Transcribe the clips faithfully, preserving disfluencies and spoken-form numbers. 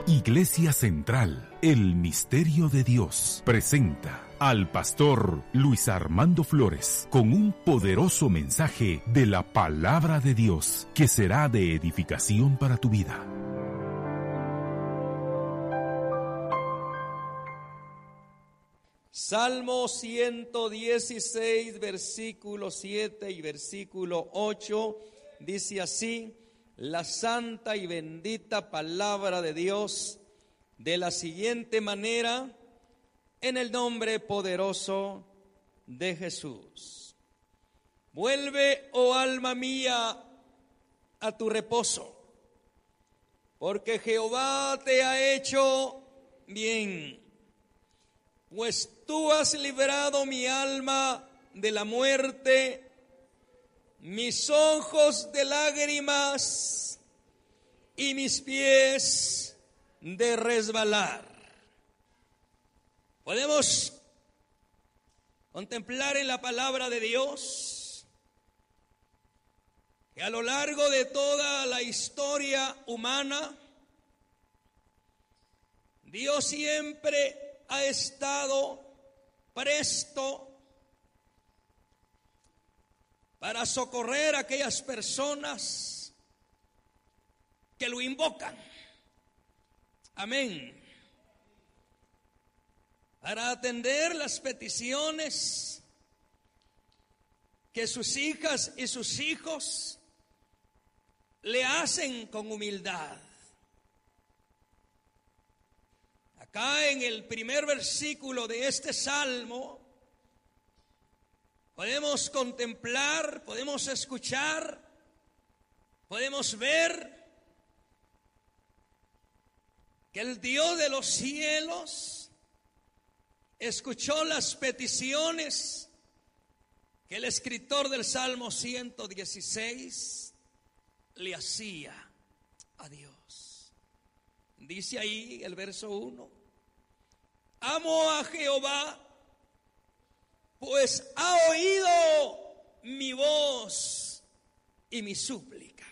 Iglesia Central, el Misterio de Dios, presenta al pastor Luis Armando Flores con un poderoso mensaje de la Palabra de Dios que será de edificación para tu vida. Salmo ciento dieciséis, versículo siete y versículo ocho, dice así: la santa y bendita palabra de Dios de la siguiente manera, en el nombre poderoso de Jesús. Vuelve, oh alma mía, a tu reposo, porque Jehová te ha hecho bien. Pues tú has librado mi alma de la muerte, mis ojos de lágrimas y mis pies de resbalar. Podemos contemplar en la palabra de Dios que a lo largo de toda la historia humana, Dios siempre ha estado presto para socorrer a aquellas personas que lo invocan. Amén. Para atender las peticiones que sus hijas y sus hijos le hacen con humildad. Acá en el primer versículo de este salmo podemos contemplar, podemos escuchar, podemos ver que el Dios de los cielos escuchó las peticiones que el escritor del Salmo ciento dieciséis le hacía a Dios. Dice ahí el verso uno: amo a Jehová, pues ha oído mi voz y mi súplica.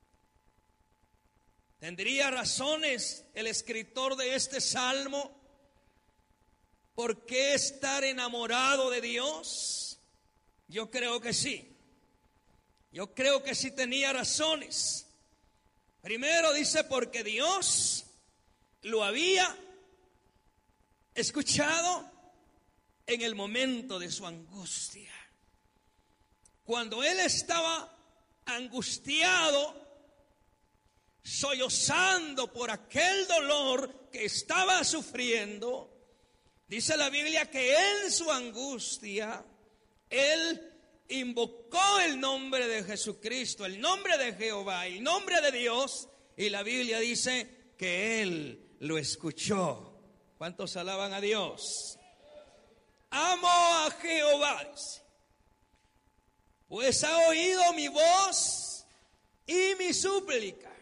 ¿Tendría razones el escritor de este salmo por qué estar enamorado de Dios? Yo creo que sí. Yo creo que sí tenía razones. Primero dice porque Dios lo había escuchado en el momento de su angustia. Cuando él estaba angustiado, sollozando por aquel dolor que estaba sufriendo, dice la Biblia que en su angustia, él invocó el nombre de Jesucristo, el nombre de Jehová, el nombre de Dios, y la Biblia dice que él lo escuchó. ¿Cuántos alaban a Dios? Amo a Jehová, dice, pues ha oído mi voz y mi súplica.